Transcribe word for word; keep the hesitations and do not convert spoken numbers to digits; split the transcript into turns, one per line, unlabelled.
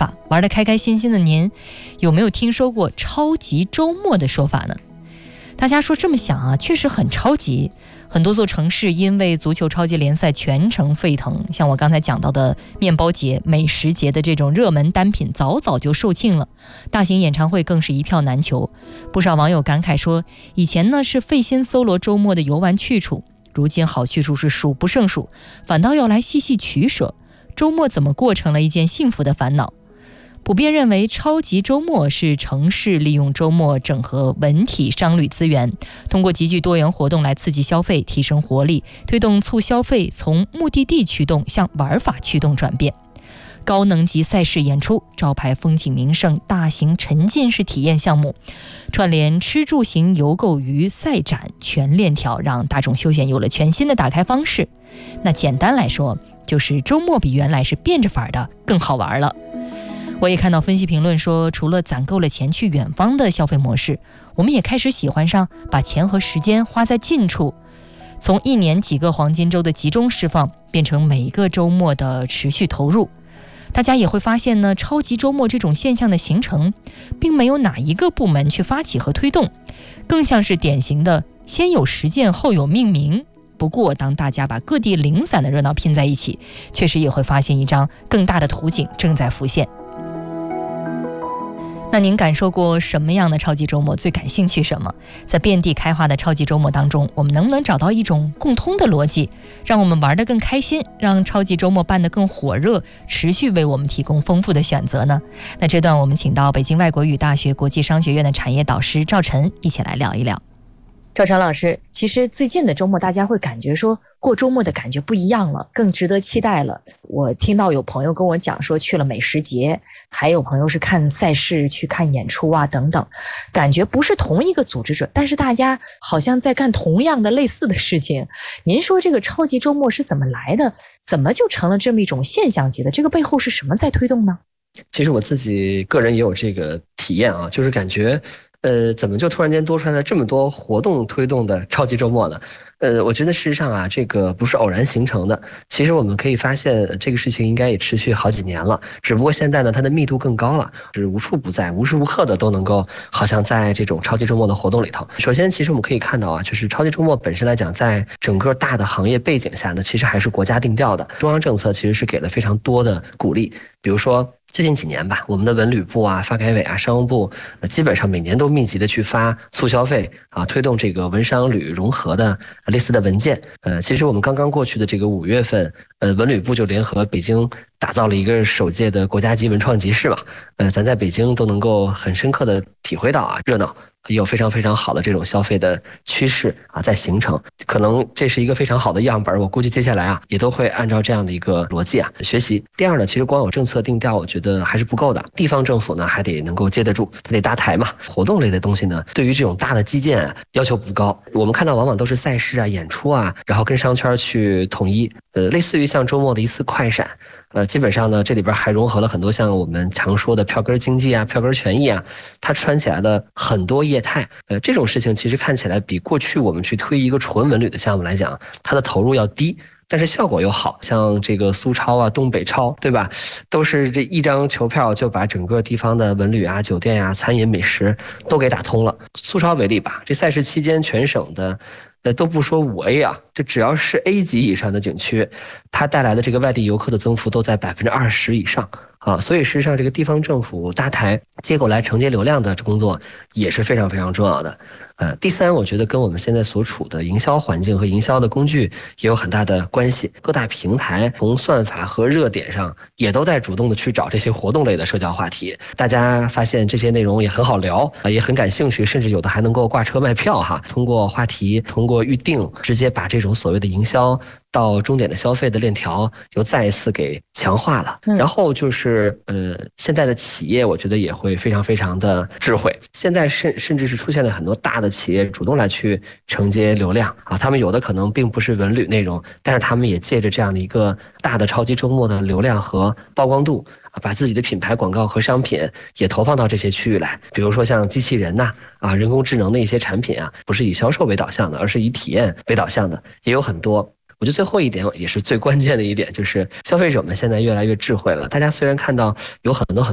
法，玩得开开心心的您，有没有听说过超级周末的说法呢？大家说这么想啊，确实很超级。很多座城市因为足球超级联赛全城沸腾，像我刚才讲到的面包节、美食节的这种热门单品早早就售罄了，大型演唱会更是一票难求。不少网友感慨说，以前呢是费心搜罗周末的游玩去处，如今好去处是数不胜数，反倒要来细细取舍，周末怎么过成了一件幸福的烦恼。普遍认为，超级周末是城市利用周末整合文体商旅资源，通过极具多元活动来刺激消费，提升活力，推动促消费从目的地驱动向玩法驱动转变。高能级赛事演出、招牌风景名胜、大型沉浸式体验项目，串联吃住行游购娱赛展全链条，让大众休闲有了全新的打开方式。那简单来说，就是周末比原来是变着法的更好玩了。我也看到分析评论说，除了攒够了钱去远方的消费模式，我们也开始喜欢上把钱和时间花在近处，从一年几个黄金周的集中释放，变成每个周末的持续投入。大家也会发现呢，超级周末这种现象的形成，并没有哪一个部门去发起和推动，更像是典型的先有实践后有命名。不过当大家把各地零散的热闹拼在一起，确实也会发现一张更大的图景正在浮现。那您感受过什么样的超级周末？最感兴趣什么？在遍地开花的超级周末当中，我们能不能找到一种共通的逻辑，让我们玩得更开心，让超级周末办得更火热，持续为我们提供丰富的选择呢？那这段我们请到北京外国语大学国际商学院的产业导师赵晨一起来聊一聊。赵晨老师，其实最近的周末大家会感觉说过周末的感觉不一样了，更值得期待了。我听到有朋友跟我讲说去了美食节，还有朋友是看赛事去看演出啊等等，感觉不是同一个组织者，但是大家好像在干同样的类似的事情。您说这个超级周末是怎么来的？怎么就成了这么一种现象级的？这个背后是什么在推动呢？
其实我自己个人也有这个体验啊，就是感觉呃，怎么就突然间多出来了这么多活动推动的超级周末呢？呃，我觉得事实上啊，这个不是偶然形成的。其实我们可以发现，这个事情应该也持续好几年了，只不过现在呢，它的密度更高了，是无处不在、无时无刻的都能够，好像在这种超级周末的活动里头。首先，其实我们可以看到啊，就是超级周末本身来讲，在整个大的行业背景下呢，其实还是国家定调的，中央政策其实是给了非常多的鼓励，比如说最近几年吧，我们的文旅部啊、发改委啊、商务部，呃，基本上每年都密集的去发促消费啊，推动这个文商旅融合的类似的文件。呃，其实我们刚刚过去的这个五月份，呃，文旅部就联合北京打造了一个首届的国家级文创集市嘛。呃，咱在北京都能够很深刻的体会到啊，热闹。也有非常非常好的这种消费的趋势啊，在形成，可能这是一个非常好的样本。我估计接下来啊，也都会按照这样的一个逻辑啊学习。第二呢，其实光有政策定调，我觉得还是不够的。地方政府呢，还得能够接得住，它得搭台嘛。活动类的东西呢，对于这种大的基建啊，要求不高。我们看到往往都是赛事啊、演出啊，然后跟商圈去统一。呃，类似于像周末的一次快闪，呃，基本上呢，这里边还融合了很多像我们常说的票根经济啊、票根权益啊，它串起来的很多业态。呃，这种事情其实看起来比过去我们去推一个纯文旅的项目来讲，它的投入要低，但是效果又好，像这个苏超啊、东北超，对吧？都是这一张球票就把整个地方的文旅啊、酒店啊、餐饮美食都给打通了。苏超为例吧，这赛事期间全省的。呃，都不说五 A 啊，这只要是 A 级以上的景区，它带来的这个外地游客的增幅都在百分之二十以上啊，所以实际上这个地方政府搭台接过来承接流量的工作也是非常非常重要的。呃，第三，我觉得跟我们现在所处的营销环境和营销的工具也有很大的关系。各大平台从算法和热点上也都在主动的去找这些活动类的社交话题，大家发现这些内容也很好聊，也很感兴趣，甚至有的还能够挂车卖票哈。通过话题，通过预定，直接把这种所谓的营销到终点的消费的链条又再一次给强化了。嗯、然后就是呃，现在的企业我觉得也会非常非常的智慧，现在甚甚至是出现了很多大的企业主动来去承接流量啊，他们有的可能并不是文旅内容，但是他们也借着这样的一个大的超级周末的流量和曝光度，把自己的品牌广告和商品也投放到这些区域来，比如说像机器人呐、啊，啊人工智能的一些产品啊，不是以销售为导向的，而是以体验为导向的，也有很多。我觉得最后一点也是最关键的一点，就是消费者们现在越来越智慧了。大家虽然看到有很多很